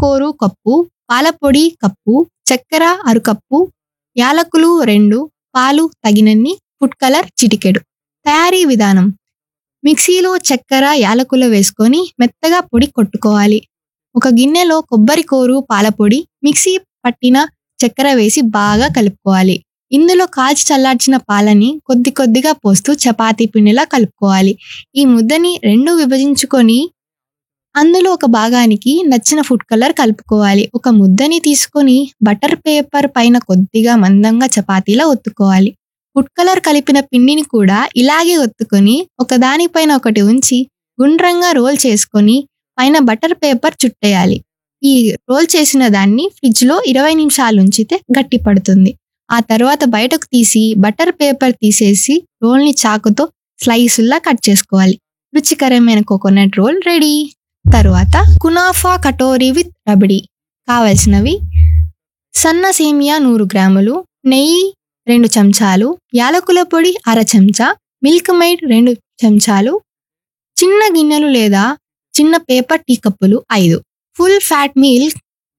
కోరు cup, పాలపొడి cup, చక్కెర అరకప్పు, యాలకులు 2, పాలు తగినన్ని, ఫుడ్ కలర్ చిటికెడు. తయారీ విధానం: మిక్సీలో చక్కెర, యాలకులు వేసుకొని మెత్తగా పొడి కొట్టుకోవాలి. ఒక గిన్నెలో కొబ్బరి కోరు, పాలపొడి, మిక్సీ పట్టిన చక్కెర వేసి బాగా కలుపుకోవాలి. ఇందులో కాచి చల్లార్చిన పాలని కొద్ది కొద్దిగా పోస్తూ చపాతీ పిండిలా కలుపుకోవాలి. ఈ ముద్దని 2 విభజించుకొని అందులో ఒక భాగానికి నచ్చిన ఫుడ్ కలర్ కలుపుకోవాలి. ఒక ముద్దని తీసుకొని బటర్ పేపర్ పైన కొద్దిగా మందంగా చపాతీలా ఒత్తుకోవాలి. ఫుడ్ కలర్ కలిపిన పిండిని కూడా ఇలాగే ఒత్తుకొని ఒకదానిపైన ఒకటి ఉంచి గుండ్రంగా రోల్ చేసుకొని పైన బటర్ పేపర్ చుట్టేయాలి. ఈ రోల్ చేసిన దాన్ని ఫ్రిడ్జ్లో 20 నిమిషాలు ఉంచితే గట్టి పడుతుంది. ఆ తర్వాత బయటకు తీసి బటర్ పేపర్ తీసేసి రోల్ని చాకుతో స్లైసుల్లా కట్ చేసుకోవాలి. రుచికరమైన కోకోనట్ రోల్ రెడీ. తరువాత కునాఫా కటోరీ విత్ రబడీ. కావలసినవి: సన్న సేమియా 100 గ్రాములు, నెయ్యి 2 చెంచాలు, యాలకుల పొడి 1/2 చెంచా, మిల్క్ మెయిడ్ 2 చెంచాలు, చిన్న గిన్నెలు లేదా చిన్న పేపర్ టీ కప్పులు 5, ఫుల్ ఫ్యాట్ మిల్క్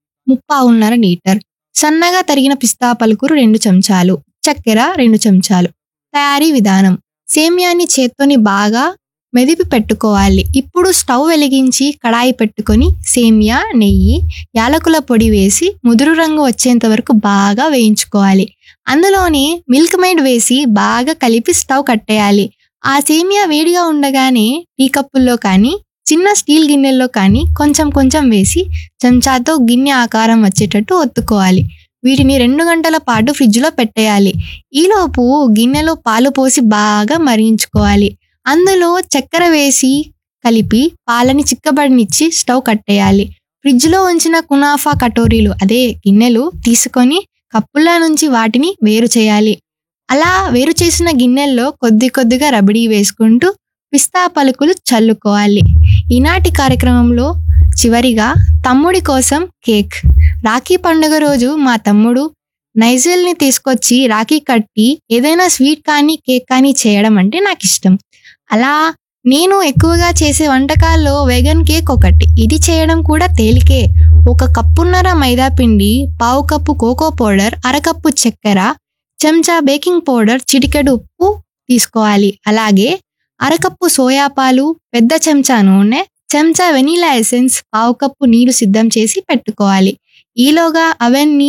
3.5 లీటర్, సన్నగా తరిగిన పిస్తా పలుకులు 2 చెంచాలు, చక్కెర 2 చెంచాలు. తయారీ విధానం: సేమియాని చేత్తోని బాగా మెదిపి పెట్టుకోవాలి. ఇప్పుడు స్టవ్ వెలిగించి కడాయి పెట్టుకొని సేమియా, నెయ్యి, యాలకుల పొడి వేసి ముదురు రంగు వచ్చేంత వరకు బాగా వేయించుకోవాలి. అందులోనే మిల్క్ మెయిడ్ వేసి బాగా కలిపి స్టవ్ కట్టేయాలి. ఆ సేమియా వేడిగా ఉండగానే టీ కప్పుల్లో కానీ చిన్న స్టీల్ గిన్నెల్లో కానీ కొంచెం కొంచెం వేసి చెంచాతో గిన్నె ఆకారం వచ్చేటట్టు ఒత్తుకోవాలి. వీటిని 2 గంటల పాటు ఫ్రిడ్జ్లో పెట్టేయాలి. ఈలోపు గిన్నెలో పాలు పోసి బాగా మరిగించుకోవాలి. అందులో చక్కెర వేసి కలిపి పాలని చిక్కబడనిచ్చి స్టవ్ కట్టేయాలి. ఫ్రిడ్జ్లో ఉంచిన కునాఫా కటోరీలు అదే గిన్నెలు తీసుకొని కప్పుల నుంచి వాటిని వేరు చేయాలి. అలా వేరు చేసిన గిన్నెల్లో కొద్ది కొద్దిగా రబడీ వేసుకుంటూ పిస్తా పలుకులు చల్లుకోవాలి. ఈనాటి కార్యక్రమంలో చివరిగా తమ్ముడి కోసం కేక్. రాఖీ పండుగ రోజు మా తమ్ముడు నైజెల్ని తీసుకొచ్చి రాఖీ కట్టి ఏదైనా స్వీట్ కానీ కేక్ కానీ చేయడం అంటే నాకు ఇష్టం. అలా నేను ఎక్కువగా చేసే వంటకాల్లో వేగన్ కేక్ ఒకటి. ఇది చేయడం కూడా తేలికే. 1 కప్పున్నర మైదా పిండి, 1/2 కప్పు కోకో పౌడర్, 1/2 కప్పు చక్కెర, చెంచా బేకింగ్ పౌడర్, చిటికెడు ఉప్పు తీసుకోవాలి. అలాగే 1/2 కప్పు సోయా పాలు, పెద్ద చెంచా నూనె, చెంచా వెనీలా ఎసెన్స్, 1/2 కప్పు నీళ్లు సిద్ధం చేసి పెట్టుకోవాలి. ఈలోగా అవన్నీ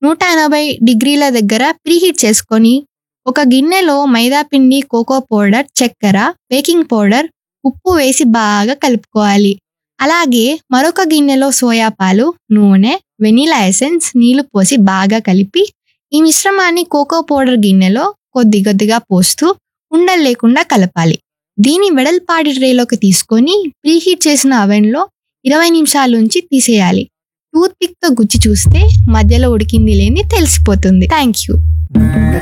180 డిగ్రీల దగ్గర ప్రీహీట్ చేసుకొని ఒక గిన్నెలో మైదా పిండి, కోకో పౌడర్, చక్కెర, బేకింగ్ పౌడర్, ఉప్పు వేసి బాగా కలుపుకోవాలి. అలాగే మరొక గిన్నెలో సోయా పాలు, నూనె, వెనీలా ఎసెన్స్, నీళ్లు పోసి బాగా కలిపి ఈ మిశ్రమాన్ని కోకో పౌడర్ గిన్నెలో కొద్ది కొద్దిగా పోస్తూ ఉండలు లేకుండా కలపాలి. దీని వెడల్పాటి ట్రేలోకి తీసుకొని ప్రీహీట్ చేసిన అవెన్లో 20 నిమిషాలు ఉంచి తీసేయాలి. టూత్ పిక్తో గుచ్చి చూస్తే మధ్యలో ఉడికింది లేని తెలిసిపోతుంది. Thank you.